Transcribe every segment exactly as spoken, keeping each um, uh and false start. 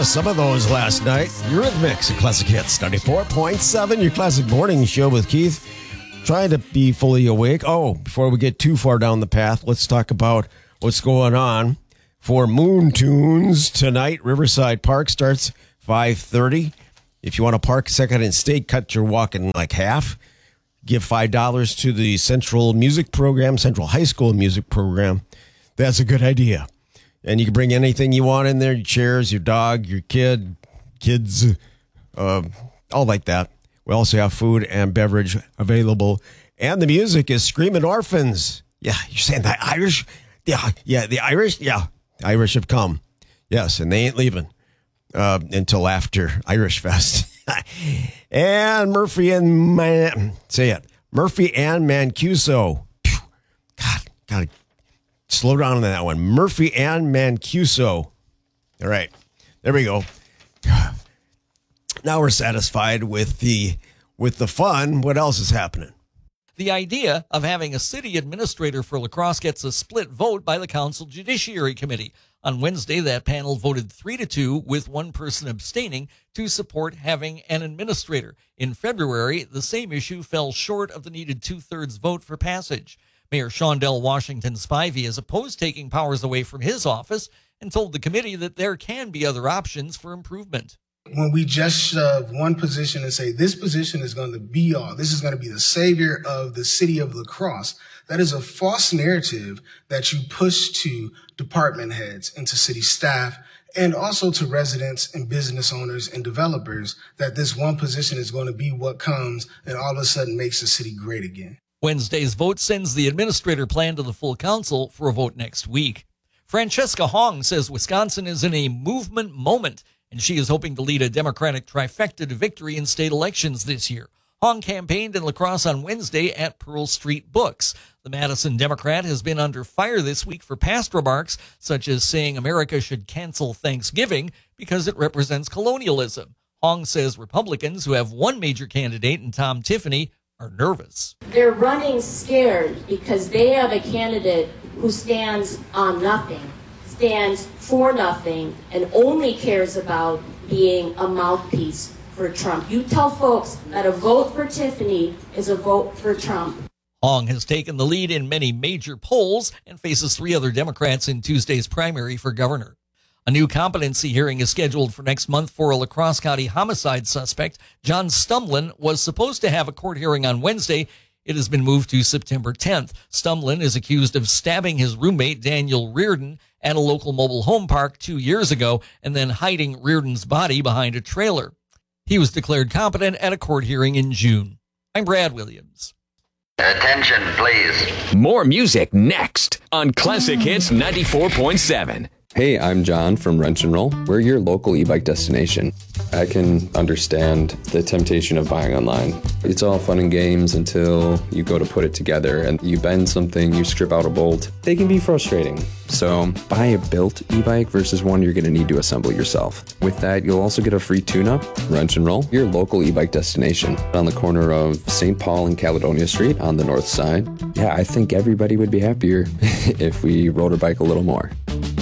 Yeah, some of those last night. Eurythmics, Classic Hits, ninety-four point seven, your classic morning show with Keith. Trying to be fully awake. Oh, before we get too far down the path, let's talk about what's going on for Moon Tunes tonight. Riverside Park starts five thirty. If you want to park second and state, cut your walking like half. Give five dollars to the Central Music Program, Central High School Music Program. That's a good idea. And you can bring anything you want in there, your chairs, your dog, your kid, kids, uh, all like that. We also have food and beverage available. And the music is Screaming Orphans. Yeah, you're saying the Irish? Yeah, yeah, the Irish? Yeah, the Irish have come. Yes, and they ain't leaving uh, until after Irish Fest. And Murphy and, Man- say it, Murphy and Mancuso. God, gotta slow down on that one. Murphy and Mancuso. All right. There we go. Now we're satisfied with the with the fun. What else is happening? The idea of having a city administrator for La Crosse gets a split vote by the Council Judiciary Committee. On Wednesday, that panel voted three to two, with one person abstaining, to support having an administrator. In February, the same issue fell short of the needed two-thirds vote for passage. Mayor Shondell Washington Spivey has opposed taking powers away from his office and told the committee that there can be other options for improvement. When we just shove one position and say this position is going to be all, this is going to be the savior of the city of La Crosse, that is a false narrative that you push to department heads and to city staff and also to residents and business owners and developers, that this one position is going to be what comes and all of a sudden makes the city great again. Wednesday's vote sends the administrator plan to the full council for a vote next week. Francesca Hong says Wisconsin is in a movement moment, and she is hoping to lead a Democratic trifecta to victory in state elections this year. Hong campaigned in La Crosse on Wednesday at Pearl Street Books. The Madison Democrat has been under fire this week for past remarks, such as saying America should cancel Thanksgiving because it represents colonialism. Hong says Republicans, who have one major candidate in Tom Tiffany, are nervous. They're running scared because they have a candidate who stands on nothing, stands for nothing, and only cares about being a mouthpiece for Trump. You tell folks that a vote for Tiffany is a vote for Trump. Hong has taken the lead in many major polls and faces three other Democrats in Tuesday's primary for governor. A new competency hearing is scheduled for next month for a La Crosse County homicide suspect. John Stumlin was supposed to have a court hearing on Wednesday. It has been moved to September tenth. Stumlin is accused of stabbing his roommate, Daniel Reardon, at a local mobile home park two years ago and then hiding Reardon's body behind a trailer. He was declared competent at a court hearing in June. I'm Brad Williams. Attention, please. More music next on Classic Hits ninety-four point seven. Hey, I'm John from Wrench and Roll. We're your local e-bike destination. I can understand the temptation of buying online. It's all fun and games until you go to put it together and you bend something, you strip out a bolt. They can be frustrating. So buy a built e-bike versus one you're going to need to assemble yourself. With that, you'll also get a free tune-up. Wrench and Roll, your local e-bike destination. On the corner of Saint Paul and Caledonia Street on the north side. Yeah, I think everybody would be happier if we rode a bike a little more.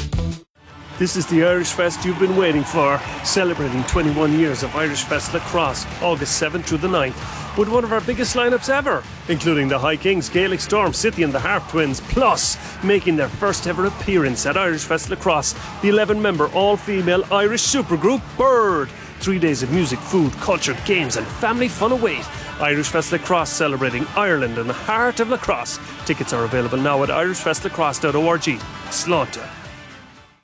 This is the Irish Fest you've been waiting for, celebrating twenty-one years of Irish Fest La Crosse, August seventh through the ninth, with one of our biggest lineups ever, including the High Kings, Gaelic Storm, City and the Harp Twins, plus making their first ever appearance at Irish Fest La Crosse, the eleven-member all-female Irish supergroup Bird. Three days of music, food, culture, games and family fun await. Irish Fest La Crosse, celebrating Ireland and the heart of La Crosse. Tickets are available now at irish fest lacrosse dot org. Slánta.